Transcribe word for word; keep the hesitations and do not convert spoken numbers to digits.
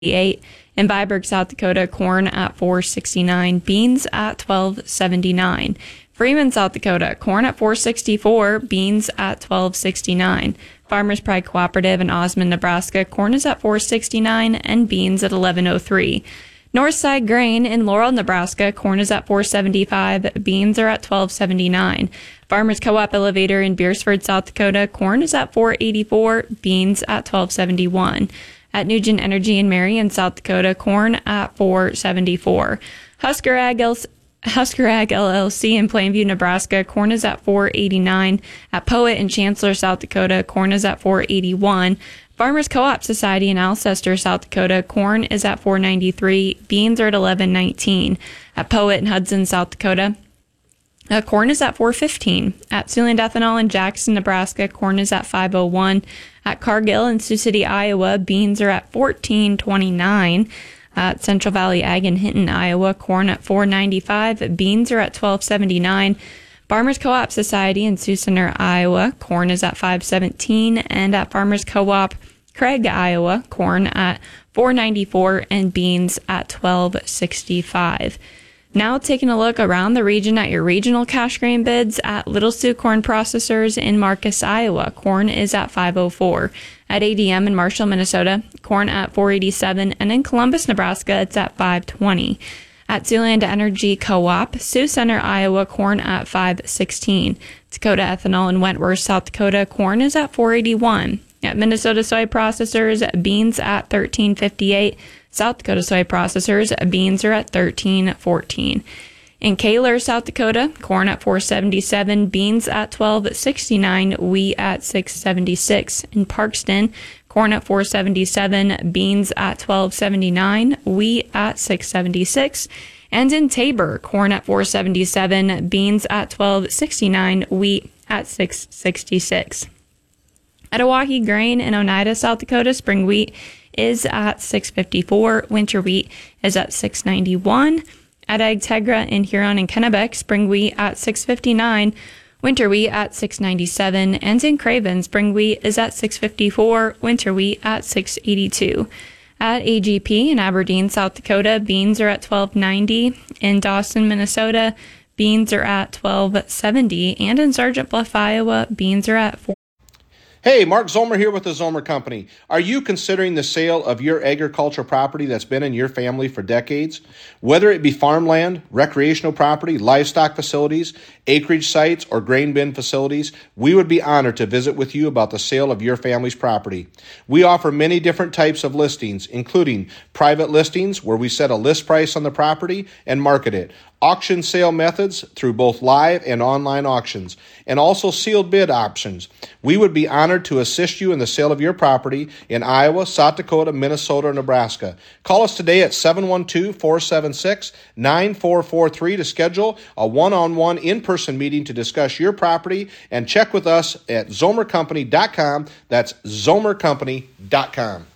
eight. In Viborg, South Dakota, corn at four sixty-nine, beans at twelve seventy-nine. Freeman, South Dakota, corn at four sixty-four, beans at twelve sixty-nine. Farmers Pride Cooperative in Osmond, Nebraska, corn is at four sixty-nine and beans at eleven oh three. Northside Grain in Laurel, Nebraska, corn is at four seventy-five, beans are at twelve seventy-nine. Farmers Co-op Elevator in Beersford, South Dakota, corn is at four eighty-four, beans at twelve seventy-one. At Nugent Energy in Marion, South Dakota, corn at four seventy-four. Husker Ag, L- Husker Ag L L C in Plainview, Nebraska, corn is at four eighty-nine. At Poet in Chancellor, South Dakota, corn is at four eighty-one. Farmers Co-op Society in Alcester, South Dakota, corn is at four ninety-three, beans are at eleven nineteen. At Poet in Hudson, South Dakota, Uh, corn is at four fifteen. At Siouxland Ethanol in Jackson, Nebraska, corn is at five oh one. At Cargill in Sioux City, Iowa, beans are at fourteen twenty-nine. At Central Valley Ag in Hinton, Iowa, corn at four ninety-five. Beans are at twelve seventy-nine. Farmers Co-op Society in Sioux Center, Iowa, corn is at five seventeen. And at Farmers Co-op Craig, Iowa, corn at four ninety-four and beans at twelve sixty-five. Now taking a look around the region at your regional cash grain bids. At Little Sioux Corn Processors in Marcus, Iowa, corn is at five oh four. At A D M in Marshall, Minnesota, corn at four eighty-seven. And in Columbus, Nebraska, it's at five twenty. At Siouxland Energy Co-op, Sioux Center, Iowa, corn at five sixteen. Dakota Ethanol in Wentworth, South Dakota, corn is at four eighty-one. At Minnesota Soy Processors, beans at thirteen fifty-eight. South Dakota Soy Processors, beans are at thirteen fourteen. In Kaler, South Dakota, corn at four seventy-seven, beans at twelve sixty-nine, wheat at six seventy-six. In Parkston, corn at four seventy-seven, beans at twelve seventy-nine, wheat at six seventy-six. And in Tabor, corn at four seventy-seven, beans at twelve sixty-nine, wheat at six sixty-six. At Oahe Grain in Oneida, South Dakota, spring wheat is at six fifty-four. Winter wheat is at six ninety-one. At Agtegra in Huron and Kennebec, spring wheat at six fifty-nine. Winter wheat at six ninety-seven. And in Craven, spring wheat is at six fifty-four. Winter wheat at six eighty-two. At A G P in Aberdeen, South Dakota, beans are at twelve ninety. In Dawson, Minnesota, beans are at twelve seventy. And in Sergeant Bluff, Iowa, beans are at four. Hey, Mark Zomer here with the Zomer Company. Are you considering the sale of your agricultural property that's been in your family for decades? Whether it be farmland, recreational property, livestock facilities, acreage sites, or grain bin facilities, we would be honored to visit with you about the sale of your family's property. We offer many different types of listings, including private listings where we set a list price on the property and market it, auction sale methods through both live and online auctions, and also sealed bid options. We would be honored to assist you in the sale of your property in Iowa, South Dakota, Minnesota, or Nebraska. Call us today at seven one two, four seven six, nine four four three to schedule a one-on-one in-person meeting to discuss your property, and check with us at zomer company dot com. That's zomer company dot com.